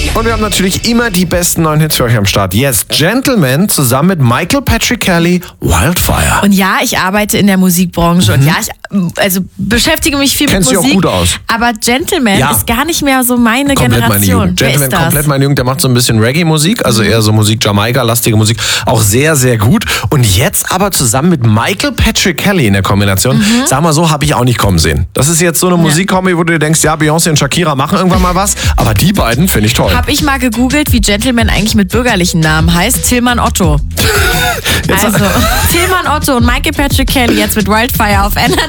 Und wir haben natürlich immer die besten neuen Hits für euch am Start. Jetzt Gentleman zusammen mit Michael Patrick Kelly, Wildfire. Und ja, ich arbeite in der Musikbranche und ja, ich beschäftige mich viel Kennst mit dich Musik. auch gut aus. Aber Gentleman ist gar nicht mehr so meine Komplett Generation. meine Jugend. Gentleman, komplett meine Jugend. Der macht so ein bisschen Reggae-Musik, also eher so Musik, Jamaika-lastige Musik. Auch sehr, sehr gut. Und jetzt aber zusammen mit Michael Patrick Kelly in der Kombination. Sag mal so, habe ich auch nicht kommen sehen. Das ist jetzt so eine Musikkombi, wo du dir denkst, ja, Beyoncé und Shakira machen irgendwann mal was. Aber die beiden finde ich toll. Hab ich mal gegoogelt, wie Gentleman eigentlich mit bürgerlichen Namen heißt. Tillmann Otto. Also, Tillmann Otto und Michael Patrick Kelly jetzt mit Wildfire auf NRJ.